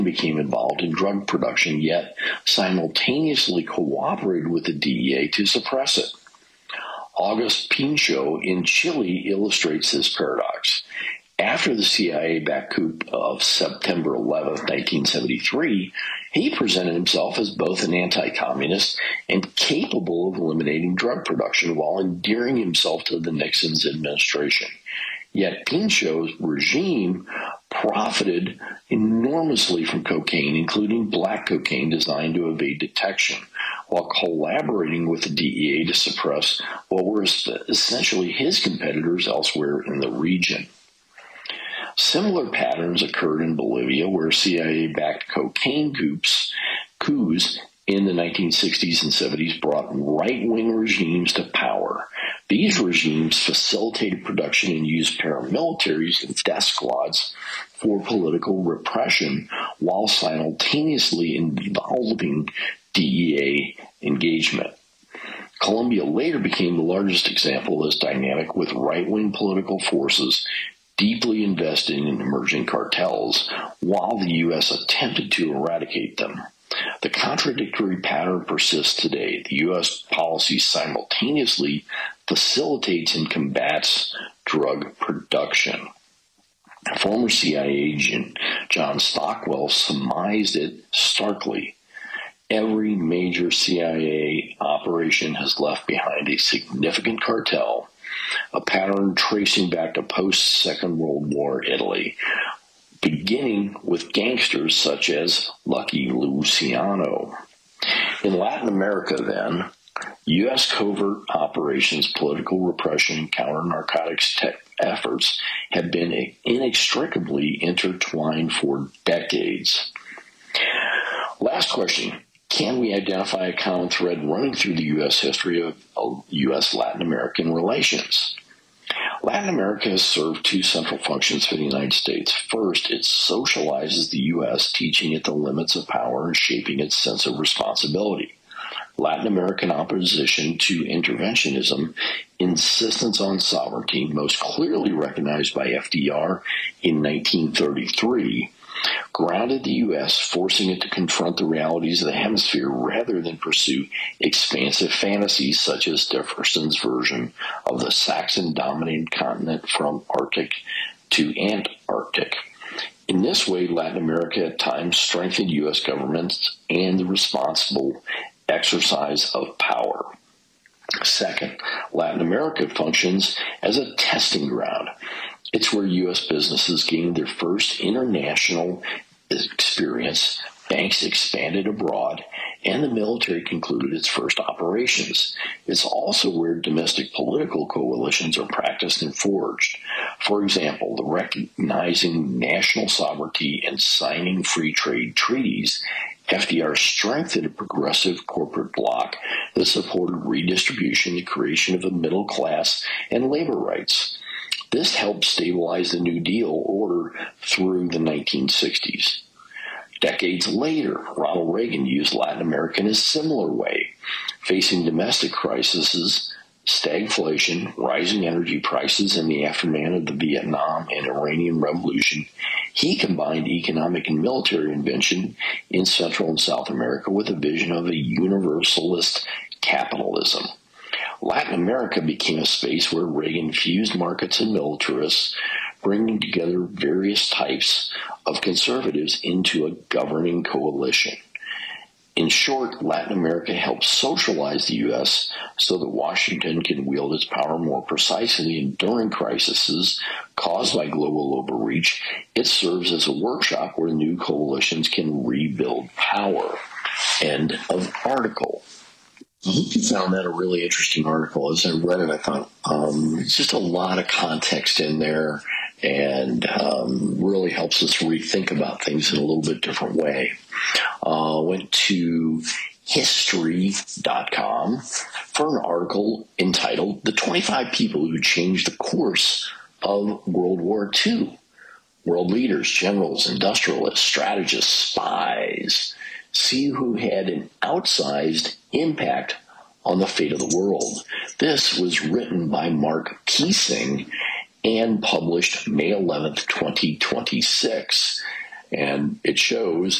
became involved in drug production, yet simultaneously cooperated with the DEA to suppress it. August Pinchot in Chile illustrates this paradox. After the CIA-backed coup of September 11, 1973, he presented himself as both an anti-communist and capable of eliminating drug production while endearing himself to the Nixon's administration. Yet Pinchot's regime profited enormously from cocaine, including black cocaine designed to evade detection, while collaborating with the DEA to suppress what were essentially his competitors elsewhere in the region. Similar patterns occurred in Bolivia, where CIA-backed cocaine coups in the 1960s and 70s brought right-wing regimes to power. These regimes facilitated production and used paramilitaries and death squads for political repression while simultaneously involving DEA engagement. Colombia later became the largest example of this dynamic, with right-wing political forces deeply invested in emerging cartels while the U.S. attempted to eradicate them. The contradictory pattern persists today. The U.S. policy simultaneously facilitates and combats drug production. Former CIA agent John Stockwell surmised it starkly. Every major CIA operation has left behind a significant cartel, a pattern tracing back to post-Second World War Italy, beginning with gangsters such as Lucky Luciano. In Latin America, then, U.S. covert operations, political repression, and counter-narcotics efforts have been inextricably intertwined for decades. Last question. Can we identify a common thread running through the U.S. history of U.S.-Latin American relations? Latin America has served two central functions for the United States. First, it socializes the U.S., teaching it the limits of power and shaping its sense of responsibility. Latin American opposition to interventionism, insistence on sovereignty, most clearly recognized by FDR in 1933, grounded the U.S., forcing it to confront the realities of the hemisphere rather than pursue expansive fantasies such as Jefferson's version of the Saxon-dominated continent from Arctic to Antarctic. In this way, Latin America at times strengthened U.S. governments and the responsible exercise of power. Second, Latin America functions as a testing ground. It's where U.S. businesses gained their first international experience, banks expanded abroad, and the military concluded its first operations. It's also where domestic political coalitions are practiced and forged. For example, the recognizing national sovereignty and signing free trade treaties, FDR strengthened a progressive corporate bloc that supported redistribution, the creation of a middle class, and labor rights. This helped stabilize the New Deal order through the 1960s. Decades later, Ronald Reagan used Latin America in a similar way. Facing domestic crises, stagflation, rising energy prices, and the aftermath of the Vietnam and Iranian Revolution, he combined economic and military invention in Central and South America with a vision of a universalist capitalism. Latin America became a space where Reagan fused markets and militarists, bringing together various types of conservatives into a governing coalition. In short, Latin America helps socialize the U.S. so that Washington can wield its power more precisely, and during crises caused by global overreach, it serves as a workshop where new coalitions can rebuild power. End of article. I hope you found that a really interesting article. As I read it, I thought it's just a lot of context in there, and really helps us rethink about things in a little bit different way. Went to history.com for an article entitled "The 25 People Who Changed the Course of World War II. World Leaders, Generals, Industrialists, Strategists, Spies. See who had an outsized impact on the fate of the world." This was written by Mark Keesing and published May 11th, 2026. And it shows